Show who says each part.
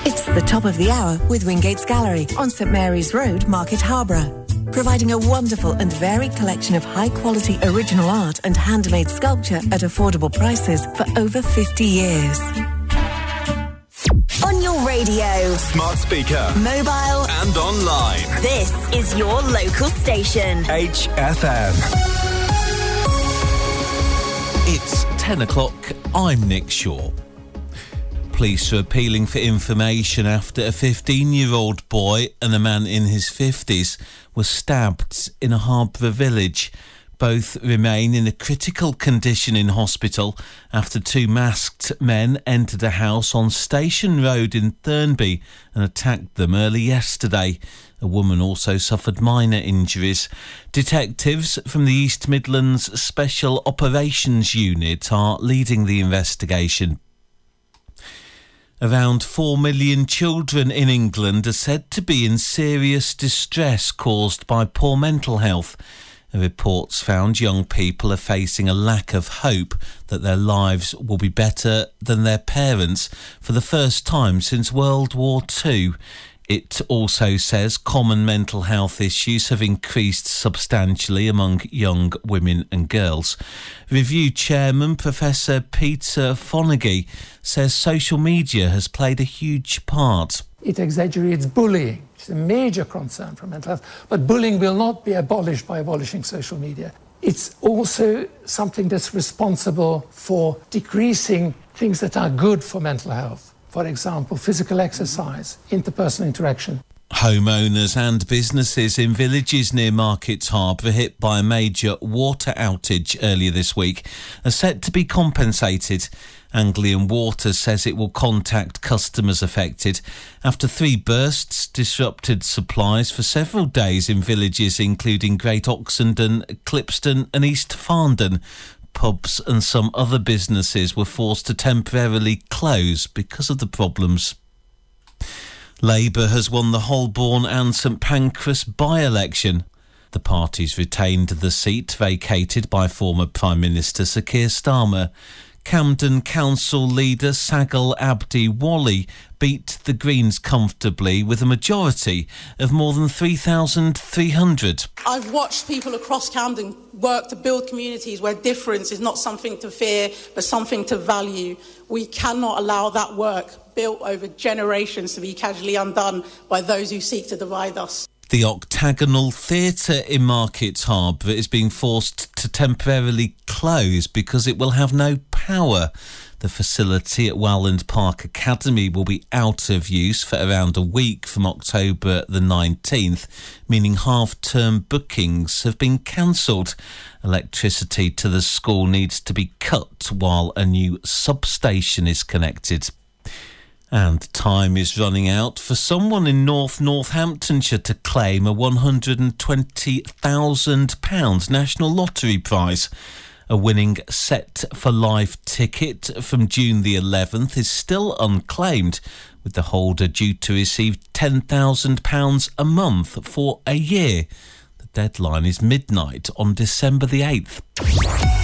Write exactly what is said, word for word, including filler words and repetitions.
Speaker 1: It's the top of the hour with Wingates Gallery on St Mary's Road, Market Harborough. Providing a wonderful and varied collection of high-quality original art and handmade sculpture at affordable prices for over fifty years.
Speaker 2: On your radio,
Speaker 3: smart speaker,
Speaker 2: mobile
Speaker 3: and online.
Speaker 2: This is your local station.
Speaker 3: H F M.
Speaker 4: It's ten o'clock. I'm Nick Shaw. Police are appealing for information after a fifteen-year-old boy and a man in his fifties were stabbed in a Harborough village. Both remain in a critical condition in hospital after two masked men entered a house on Station Road in Thurnby and attacked them early yesterday. A woman also suffered minor injuries. Detectives from the East Midlands Special Operations Unit are leading the investigation. Around four million children in England are said to be in serious distress caused by poor mental health. Reports found young people are facing a lack of hope that their lives will be better than their parents for the first time since World War Two. It also says common mental health issues have increased substantially among young women and girls. Review Chairman Professor Peter Fonagy says social media has played a huge part.
Speaker 5: It exaggerates bullying, which is a major concern for mental health. But bullying will not be abolished by abolishing social media. It's also something that's responsible for decreasing things that are good for mental health. For example, physical exercise, interpersonal interaction.
Speaker 4: Homeowners and businesses in villages near Market Harborough hit by a major water outage earlier this week are set to be compensated. Anglian Water says it will contact customers affected after three bursts disrupted supplies for several days in villages including Great Oxenden, Clipston and East Farndon. Pubs and some other businesses were forced to temporarily close because of the problems. Labour has won the Holborn and St Pancras by-election. The parties retained the seat vacated by former Prime Minister Sir Keir Starmer. Camden Council leader Sagal Abdi Wali beat the Greens comfortably with a majority of more than three thousand three hundred.
Speaker 6: I've watched people across Camden work to build communities where difference is not something to fear but something to value. We cannot allow that work built over generations to be casually undone by those who seek to divide us.
Speaker 4: The Octagonal Theatre in Market Harborough is being forced to temporarily close because it will have no power. The facility at Welland Park Academy will be out of use for around a week from October the nineteenth, meaning half-term bookings have been cancelled. Electricity to the school needs to be cut while a new substation is connected. And time is running out for someone in North Northamptonshire to claim a one hundred twenty thousand pounds National Lottery prize. A winning Set for Life ticket from June the eleventh is still unclaimed, with the holder due to receive ten thousand pounds a month for a year. The deadline is midnight on December the eighth.